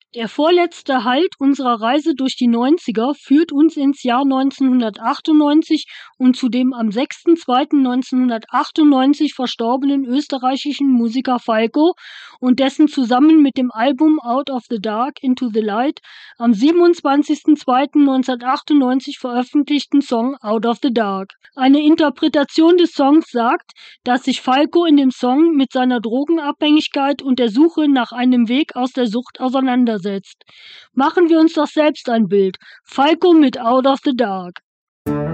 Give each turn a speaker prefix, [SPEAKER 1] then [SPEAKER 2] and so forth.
[SPEAKER 1] Der vorletzte Halt unserer Reise durch die 90er führt uns ins Jahr 1998 und zu dem am 6.2.1998 verstorbenen österreichischen Musiker Falco und dessen zusammen mit dem Album Out of the Dark Into the Light am 27.2.1998 veröffentlichten Song Out of the Dark. Eine Interpretation des Songs sagt, dass sich Falco in dem Song mit seiner Drogenabhängigkeit und der Suche nach einem Weg aus der Sucht auseinandersetzt. Machen wir uns doch selbst ein Bild. Falco mit Out of the Dark.